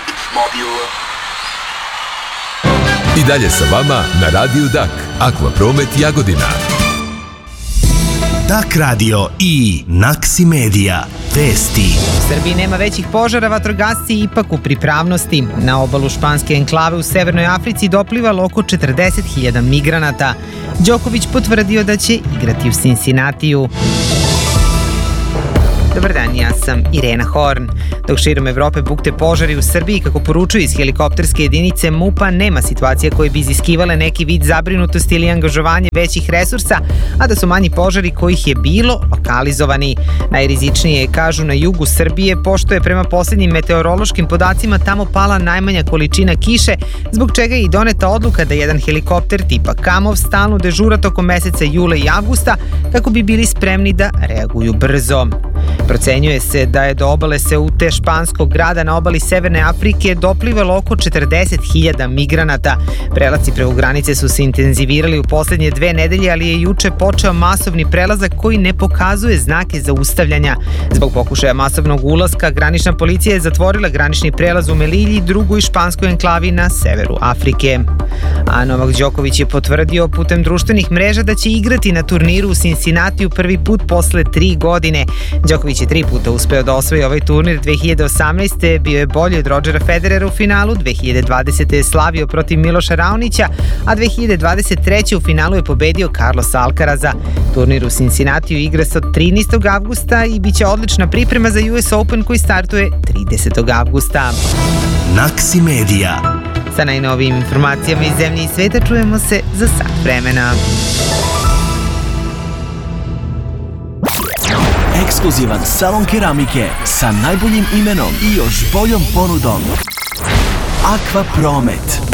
I dalje sa vama na Radiju Dak, Akvapromet Jagodina. Dak radio i Naksi Media. Vesti. U Srbiji nema većih požara, vatrogasci ipak u pripravnosti. Na obalu španske enklave u Severnoj Africi doplivalo oko 40.000 migranata. Đoković potvrdio da će igrati u Cincinnatiju. Dobar dan, ja sam Irena Horn. Dok širom Evrope bukte požari u Srbiji, kako poručuju iz helikopterske jedinice MUP-a, nema situacija koje bi iziskivale neki vid zabrinutosti ili angažovanje većih resursa, a da su manji požari kojih je bilo lokalizovani. Najrizičnije je, kažu, na jugu Srbije, pošto je prema posljednjim meteorološkim podacima tamo pala najmanja količina kiše, zbog čega je i doneta odluka da jedan helikopter tipa Kamov stalno dežura tokom meseca jula i avgusta, kako bi bili spremni da reaguju brzo. Procenjuje se da je do obale Seute, španskog grada na obali Severne Afrike, doplivalo oko 40.000 migranata. Prelasci preko granice su se intenzivirali u poslednje 2 nedelje, ali je juče počeo masovni prelazak koji ne pokazuje znake zaustavljanja. Zbog pokušaja masovnog ulaska, granična policija je zatvorila granični prelaz u Melilji, drugoj španskoj enklavi na severu Afrike. A Novak Đoković je potvrdio putem društvenih mreža da će igrati na turniru u Cincinnatiju prvi put posle 3 godine. Đoković je 3 puta uspeo da osvoji ovaj turnir. 2018. bio je bolji od Rodgera Federera u finalu, 2020. je slavio protiv Miloša Raonića, a 2023. u finalu je pobedio Carlosa Alcaraza. Turnir u Cincinnatiju igra se od 13. avgusta i bit će odlična priprema za US Open koji startuje 30. avgusta. Naksi Media. Sa najnovijim informacijama iz zemlje i sveta čujemo se za sat vremena. Ekskluzivan salon keramike sa najboljim imenom i još boljom ponudom. Akvapromet.